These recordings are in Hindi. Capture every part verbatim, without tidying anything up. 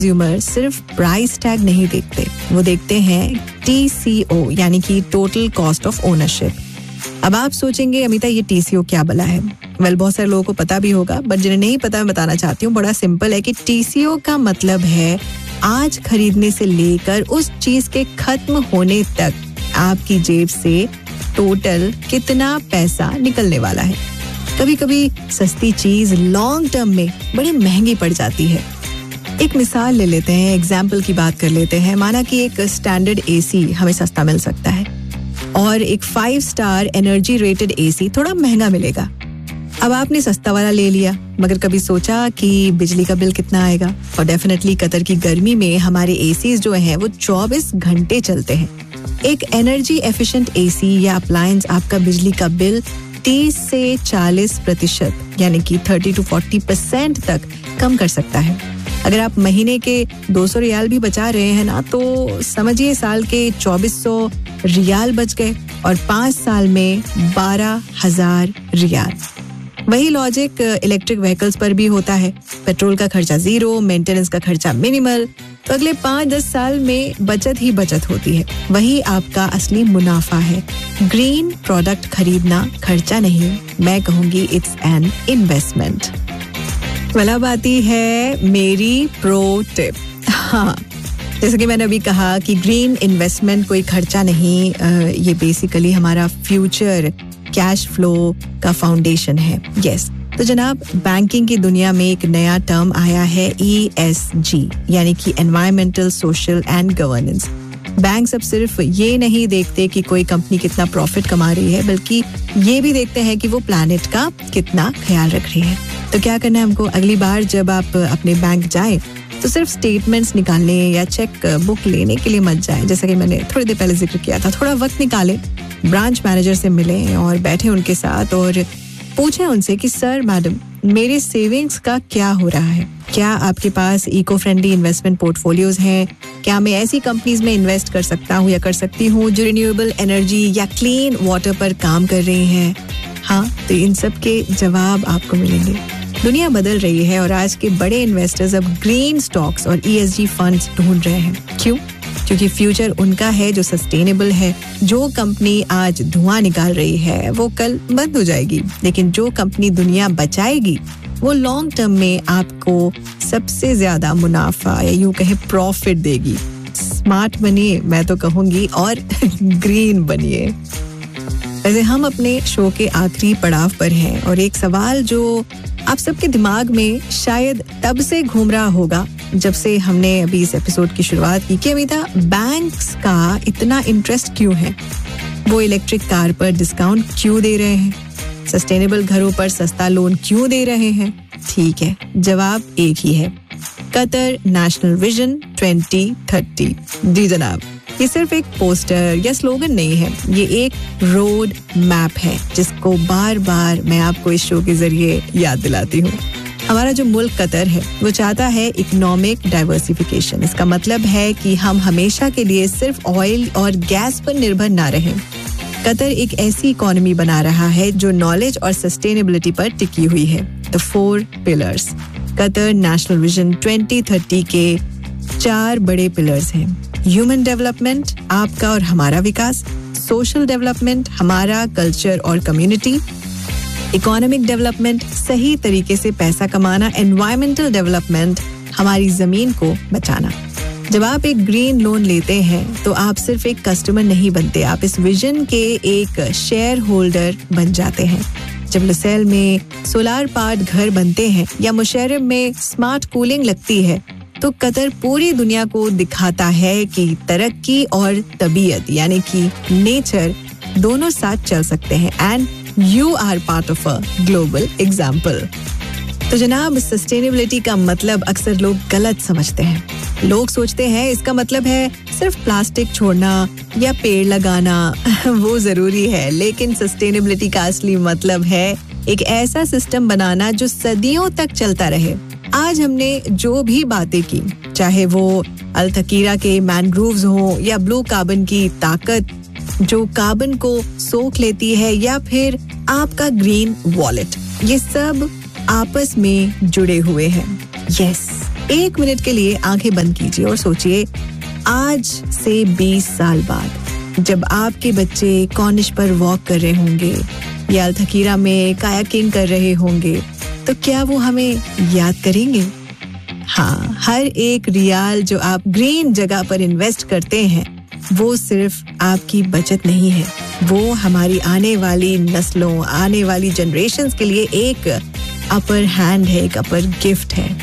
कंज्यूमर सिर्फ प्राइस टैग नहीं देखते, वो देखते हैं टी सी ओ यानी कि टोटल कॉस्ट ऑफ ओनरशिप. अब आप सोचेंगे अमिता ये टी सी ओ क्या भला है? वेल well, बहुत सारे लोगों को पता भी होगा, बट जिन्हें नहीं पता मैं बताना चाहती हूँ. बड़ा सिंपल है कि टी सी ओ का मतलब है आज खरीदने से लेकर उस चीज के खत्म होने तक आपकी जेब से टोटल कितना पैसा निकलने वाला है. कभी कभी सस्ती चीज लॉन्ग टर्म में बड़ी महंगी पड़ जाती है. एक मिसाल ले लेते हैं, एग्जाम्पल की बात कर लेते हैं. माना कि एक स्टैंडर्ड एसी हमें सस्ता मिल सकता है और एक five star energy rated AC थोड़ा महंगा मिलेगा. अब आपने सस्ता वाला ले लिया, मगर कभी सोचा कि बिजली का बिल कितना आएगा? और डेफिनेटली कतर की गर्मी में हमारे एसीज जो हैं वो चौबीस घंटे चलते हैं. एक एनर्जी एफिशिएंट एसी या अप्लायंस आपका बिजली का बिल तीस से चालीस प्रतिशत यानी कि तीस टू चालीस परसेंट तक कम कर सकता है. अगर आप महीने के दो सौ रियाल भी बचा रहे हैं ना, तो समझिए साल के चौबीस सौ रियाल बच गए और पांच साल में बारह हजार रियाल. वही लॉजिक इलेक्ट्रिक व्हीकल्स पर भी होता है. पेट्रोल का खर्चा जीरो, मेंटेनेंस का खर्चा मिनिमल, तो अगले पाँच दस साल में बचत ही बचत होती है. वही आपका असली मुनाफा है. ग्रीन प्रोडक्ट खरीदना खर्चा नहीं, मैं कहूंगी इट्स एन इन्वेस्टमेंट. अब आती है मेरी प्रो टिप. हाँ, जैसे कि मैंने अभी कहा कि ग्रीन इन्वेस्टमेंट कोई खर्चा नहीं, ये बेसिकली हमारा फ्यूचर कैश फ्लो का फाउंडेशन है. यस, तो जनाब बैंकिंग की दुनिया में एक नया टर्म आया है ई एस जी यानी कि environmental, social and governance. Bank अब सिर्फ ये नहीं देखते कि कोई कंपनी कितना प्रॉफिट कमा रही है, बल्कि ये भी देखते हैं कि वो प्लैनेट का कितना ख्याल रख रही है. तो क्या करना है हमको? अगली बार जब आप अपने बैंक जाए तो सिर्फ स्टेटमेंट्स निकालने या चेक बुक लेने के लिए मत जाए. जैसा कि मैंने थोड़ी देर पहले जिक्र किया था, थोड़ा वक्त निकालें, ब्रांच मैनेजर से मिलें और बैठे उनके साथ और पूछें उनसे कि सर मैडम मेरे सेविंग्स का क्या हो रहा है? क्या आपके पास इको फ्रेंडली इन्वेस्टमेंट पोर्टफोलियोज हैं? क्या मैं ऐसी कंपनीज में इन्वेस्ट कर सकता हूँ या कर सकती हूँ जो रिन्यूएबल एनर्जी या क्लीन वाटर पर काम कर रही हैं? हाँ, तो इन सब के जवाब आपको मिलेंगे. दुनिया बदल रही है और आज के बड़े इन्वेस्टर्स अब ग्रीन स्टॉक्स और ई एस जी फंड्स ढूंढ रहे हैं. क्यों? क्योंकि फ्यूचर उनका है जो सस्टेनेबल है. जो कंपनी आज धुआं निकाल रही है वो कल बंद हो जाएगी, लेकिन जो कंपनी दुनिया बचाएगी वो लॉन्ग टर्म में आपको सबसे ज्यादा मुनाफा या यूं कहे प्रॉफिट देगी. स्मार्ट बनिए मैं तो कहूंगी, और ग्रीन बनिए. वैसे हम अपने शो के आखिरी पड़ाव पर हैं और एक सवाल जो आप सबके दिमाग में शायद तब से घूम रहा होगा जब से हमने अभी इस एपिसोड की शुरुआत की कि अमिता बैंक्स का इतना इंटरेस्ट क्यों है? वो इलेक्ट्रिक कार पर डिस्काउंट क्यों दे रहे हैं? सस्टेनेबल घरों पर सस्ता लोन क्यों दे रहे हैं? ठीक है, जवाब एक ही है, Qatar national vision twenty thirty. जी जनाब, ये सिर्फ एक पोस्टर या स्लोगन नहीं है, ये एक रोड मैप है जिसको बार बार मैं आपको इस शो के जरिए याद दिलाती हूँ. हमारा जो मुल्क कतर है वो चाहता है इकोनॉमिक डाइवर्सिफिकेशन. इसका मतलब है कि हम हमेशा के लिए सिर्फ ऑयल और गैस पर निर्भर ना रहें. कतर एक ऐसी इकोनॉमी बना रहा है जो नॉलेज और सस्टेनेबिलिटी पर टिकी हुई है. The four pillars. Qatar national vision twenty thirty के चार बड़े पिलर्स हैं. ह्यूमन डेवलपमेंट, आपका और हमारा विकास. सोशल डेवलपमेंट, हमारा कल्चर और कम्युनिटी. इकोनॉमिक डेवलपमेंट, सही तरीके से पैसा कमाना. एनवायरमेंटल डेवलपमेंट, हमारी जमीन को बचाना. जब आप एक ग्रीन लोन लेते हैं तो आप सिर्फ एक कस्टमर नहीं बनते, आप इस विजन के एक शेयर होल्डर बन जाते हैं. जब लुसैल में सोलार पावर्ड घर बनते हैं या मुशर्रफ में स्मार्ट कूलिंग लगती है तो कतर पूरी दुनिया को दिखाता है कि तरक्की और तबीयत यानी कि नेचर दोनों साथ चल सकते हैं. And you are part of a global example. तो जनाब, सस्टेनेबिलिटी का मतलब अक्सर लोग गलत समझते हैं. लोग सोचते हैं इसका मतलब है सिर्फ प्लास्टिक छोड़ना या पेड़ लगाना. वो जरूरी है, लेकिन सस्टेनेबिलिटी का असली मतलब है एक ऐसा सिस्टम बनाना जो सदियों तक चलता रहे. आज हमने जो भी बातें की, चाहे वो अल तकीरा के मैनग्रोव्स हो या ब्लू कार्बन की ताकत जो कार्बन को सोख लेती है, या फिर आपका ग्रीन वॉलेट, ये सब आपस में जुड़े हुए हैं. यस, एक मिनट के लिए आंखें बंद कीजिए और सोचिए, आज से बीस साल बाद जब आपके बच्चे कॉर्निश पर वॉक कर रहे होंगे या अल्थकीरा में कायाकिंग कर रहे होंगे, तो क्या वो हमें याद करेंगे? हाँ, हर एक रियाल जो आप ग्रीन जगह पर इन्वेस्ट करते हैं, वो सिर्फ आपकी बचत नहीं है, वो हमारी आने वाली नस्लों, आने वाली जनरेशन्स के लिए एक अपर हैंड है, एक अपर गिफ्ट है।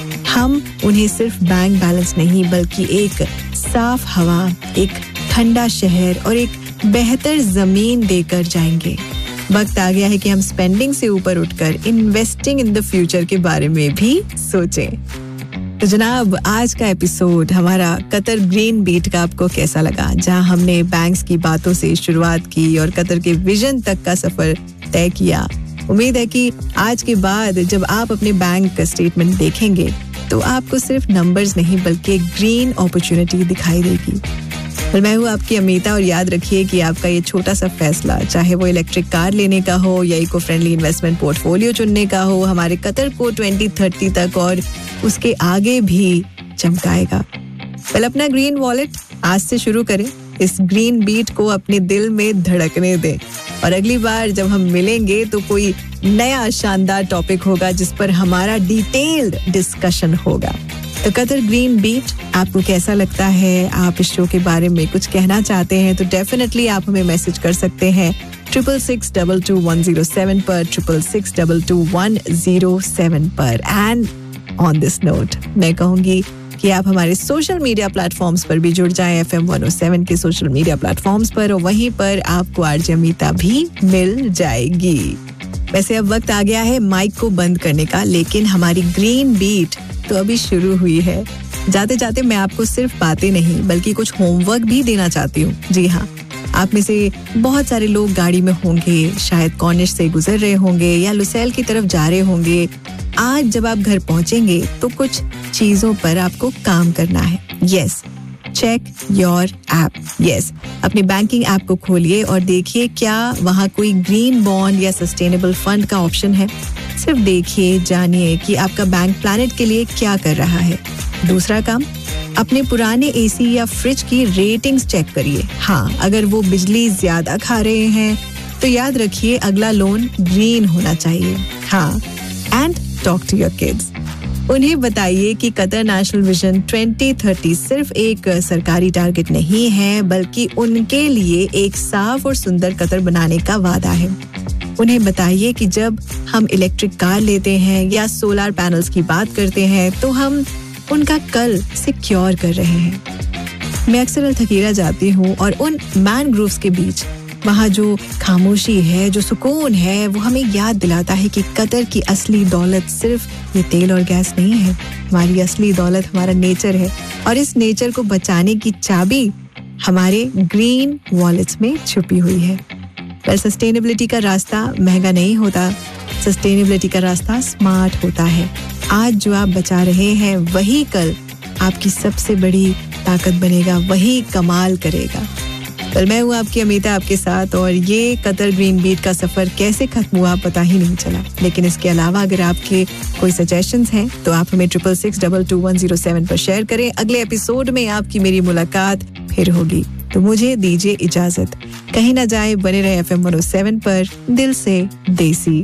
हम उन्हें सिर्फ बैंक बैलेंस नहीं, बल्कि एक साफ हवा, एक ठंडा शहर और एक बेहतर जमीन देकर जाएंगे। वक्त आ गया है कि हम स्पेंडिंग से ऊपर उठकर इन्वेस्टिंग इन द फ्यूचर के बारे में भी सोचें। तो जनाब, आज का एपिसोड हमारा कतर ग्रीन बीट का आपको कैसा लगा, जहां हमने बैंक्स की बातों से शुरुआत की और कतर के विजन तक का सफर तय किया। उम्मीद है कि आज के बाद जब आप अपने बैंक स्टेटमेंट देखेंगे तो आपको सिर्फ नंबर्स नहीं बल्कि एक ग्रीन अपॉर्चुनिटी दिखाई देगी। और मैं हूँ आपकी अमिता, और याद रखिए कि आपका ये छोटा सा फैसला, चाहे वो इलेक्ट्रिक कार लेने का हो या इको फ्रेंडली इन्वेस्टमेंट पोर्टफोलियो चुनने का हो, हमारे कतर को ट्वेंटी थर्टी तक और उसके आगे भी चमकाएगा। पहले अपना ग्रीन वॉलेट आज से शुरू करें, इस ग्रीन बीट को अपने दिल में धड़कने दें, और अगली बार जब हम मिलेंगे तो कोई नया शानदार टॉपिक होगा जिस पर हमारा डिटेल्ड डिस्कशन होगा। तो कतर ग्रीन बीट आपको कैसा लगता है? आप इस शो के बारे में कुछ कहना चाहते हैं तो डेफिनेटली आप हमें मैसेज कर सकते हैं triple six double two one zero seven पर, triple six double two one zero seven पर। एंड ऑन दिस नोट मैं कहूंगी कि आप हमारे सोशल मीडिया प्लेटफॉर्म्स पर भी जुड़ जाएं, F M one O seven के सोशल मीडिया प्लेटफॉर्म्स पर, और वहीं पर आपको आरजे अमिता भी मिल जाएगी। वैसे अब वक्त आ गया है माइक को बंद करने का, लेकिन हमारी ग्रीन बीट तो अभी शुरू हुई है। जाते जाते मैं आपको सिर्फ बातें नहीं बल्कि कुछ होमवर्क भी देना चाहती हूँ। जी हाँ, आप में से बहुत सारे लोग गाड़ी में होंगे, शायद कॉर्निश से गुजर रहे होंगे या लुसेल की तरफ जा रहे होंगे। आज जब आप घर पहुंचेंगे तो कुछ चीजों पर आपको काम करना है। Yes, check your app. Yes, अपने बैंकिंग ऐप को खोलिए और देखिए क्या वहाँ कोई ग्रीन बॉन्ड या सस्टेनेबल फंड का ऑप्शन है। सिर्फ देखिए, जानिए कि आपका बैंक प्लैनेट के लिए क्या कर रहा है। दूसरा काम, अपने पुराने एसी या फ्रिज की रेटिंग्स चेक करिए। हाँ, अगर वो बिजली ज्यादा खा रहे हैं तो याद रखिए अगला लोन ग्रीन होना चाहिए। हाँ, and talk to your kids. उन्हें बताइए कि Qatar national vision twenty thirty सिर्फ एक सरकारी टारगेट नहीं है, बल्कि उनके लिए एक साफ और सुंदर कतर बनाने का वादा है। उन्हें बताइए कि जब हम इलेक्ट्रिक कार लेते हैं या सोलर पैनल्स की बात करते हैं तो हम उनका कल सिक्योर कर रहे हैं। मैं अक्सर अल्थकीरा जाती हूँ और उन मैनग्रोव्स के बीच वहाँ जो खामोशी है, जो सुकून है, वो हमें याद दिलाता है कि कतर की असली दौलत सिर्फ ये तेल और गैस नहीं है। हमारी असली दौलत हमारा नेचर है, और इस नेचर को बचाने की चाबी हमारे ग्रीन वॉलेट्स में छुपी हुई है। पर सस्टेनेबिलिटी का रास्ता महंगा नहीं होता, सस्टेनेबिलिटी का रास्ता स्मार्ट होता है। आज जो आप बचा रहे हैं वही कल आपकी सबसे बड़ी ताकत बनेगा, वही कमाल करेगा। कल मैं हूँ आपकी अमिता आपके साथ, और ये कतर ग्रीन बीट का सफर कैसे खत्म हुआ पता ही नहीं चला। लेकिन इसके अलावा अगर आपके कोई सजेशंस हैं तो आप हमें triple six double two one zero seven पर शेयर करें। अगले एपिसोड में आपकी मेरी मुलाकात फिर होगी, तो मुझे दीजिए इजाजत। कहीं ना जाए, बने रहे F M one O seven पर, दिल से देसी।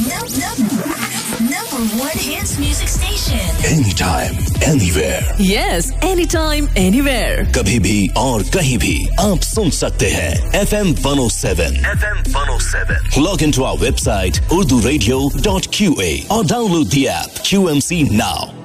Anytime, anywhere. Yes, anytime, anywhere. कभी भी और कहीं भी आप सुन सकते हैं F M one O seven. F M one O seven. Log into our website urdu radio dot q a or download the app Q M C now.